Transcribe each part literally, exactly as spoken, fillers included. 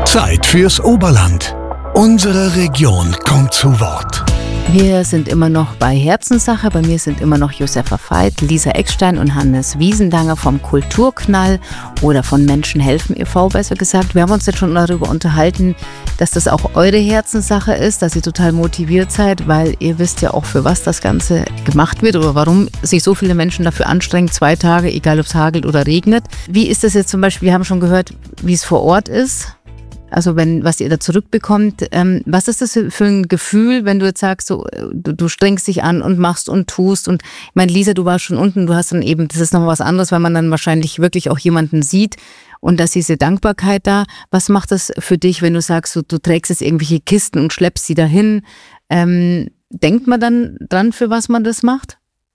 Zeit fürs Oberland. Unsere Region kommt zu Wort. Wir sind immer noch bei Herzenssache. Bei mir sind immer noch Josefa Veit, Lisa Eckstein und Hannes Wiesendanger vom Kulturknall oder von Menschen helfen e V besser gesagt. Wir haben uns jetzt schon darüber unterhalten, dass das auch eure Herzenssache ist, dass ihr total motiviert seid, weil ihr wisst ja auch, für was das Ganze gemacht wird oder warum sich so viele Menschen dafür anstrengen, zwei Tage, egal ob es hagelt oder regnet. Wie ist das jetzt zum Beispiel, wir haben schon gehört, wie es vor Ort ist. Also wenn, was ihr da zurückbekommt, ähm, was ist das für ein Gefühl, wenn du jetzt sagst, so, du, du strengst dich an und machst und tust und ich meine, Lisa, du warst schon unten, du hast dann eben, das ist noch was anderes, weil man dann wahrscheinlich wirklich auch jemanden sieht und da ist diese Dankbarkeit da. Was macht das für dich, wenn du sagst, so, du trägst jetzt irgendwelche Kisten und schleppst sie dahin? Ähm, denkt man dann dran, für was man das macht?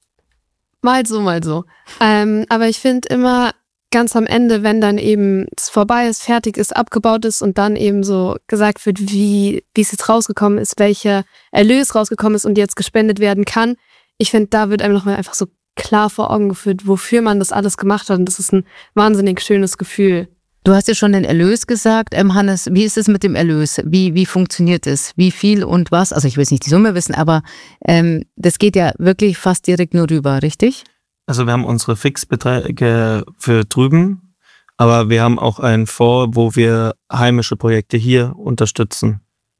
Mal so, mal so. Ähm, aber ich finde immer, ganz am Ende, wenn dann eben es vorbei ist, fertig ist, abgebaut ist und dann eben so gesagt wird, wie, wie es jetzt rausgekommen ist, welcher Erlös rausgekommen ist und jetzt gespendet werden kann. Ich finde, da wird einem nochmal einfach so klar vor Augen geführt, wofür man das alles gemacht hat. Und das ist ein wahnsinnig schönes Gefühl. Du hast ja schon den Erlös gesagt, ähm, Hannes. Wie ist es mit dem Erlös? Wie, wie funktioniert es? Wie viel und was? Also ich will jetzt nicht die Summe wissen, aber ähm, das geht ja wirklich fast direkt nur rüber, richtig? Also wir haben unsere Fixbeträge für drüben, aber wir haben auch einen Fonds, wo wir heimische Projekte hier unterstützen.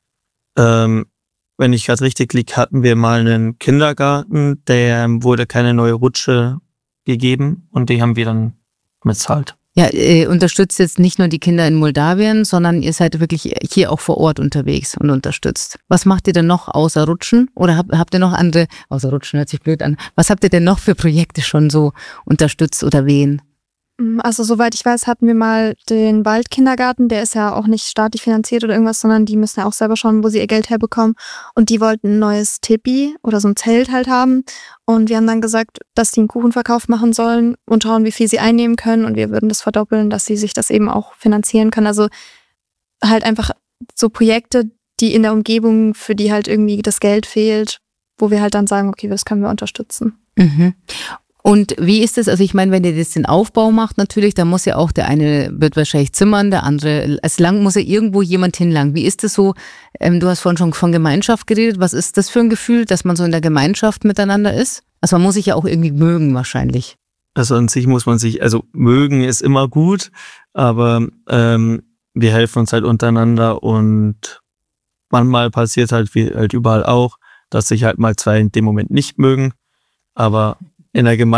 Ähm, wenn ich gerade richtig liege, hatten wir mal einen Kindergarten, der wurde keine neue Rutsche gegeben und die haben wir dann bezahlt. Ja, ihr unterstützt jetzt nicht nur die Kinder in Moldawien, sondern ihr seid wirklich hier auch vor Ort unterwegs und unterstützt. Was macht ihr denn noch außer Rutschen? Oder habt, habt ihr noch andere, außer Rutschen hört sich blöd an, was habt ihr denn noch für Projekte schon so unterstützt oder wen? Also soweit ich weiß, hatten wir mal den Waldkindergarten, der ist ja auch nicht staatlich finanziert oder irgendwas, sondern die müssen ja auch selber schauen, wo sie ihr Geld herbekommen. Und die wollten ein neues Tipi oder so ein Zelt halt haben. Und wir haben dann gesagt, dass die einen Kuchenverkauf machen sollen und schauen, wie viel sie einnehmen können. Und wir würden das verdoppeln, dass sie sich das eben auch finanzieren können. Also halt einfach so Projekte, die in der Umgebung, für die halt irgendwie das Geld fehlt, wo wir halt dann sagen, okay, das können wir unterstützen. Mhm. Und wie ist es, also ich meine, wenn ihr jetzt den Aufbau macht natürlich, dann muss ja auch der eine wird wahrscheinlich zimmern, der andere, es lang muss ja irgendwo jemand hinlangen. Wie ist es so, ähm, du hast vorhin schon von Gemeinschaft geredet, was ist das für ein Gefühl, dass man so in der Gemeinschaft miteinander ist? Also man muss sich ja auch irgendwie mögen wahrscheinlich. Also an sich muss man sich, also mögen ist immer gut, aber ähm, wir helfen uns halt untereinander und manchmal passiert halt, wie halt überall auch, dass sich halt mal zwei in dem Moment nicht mögen, aber in der Gemeinschaft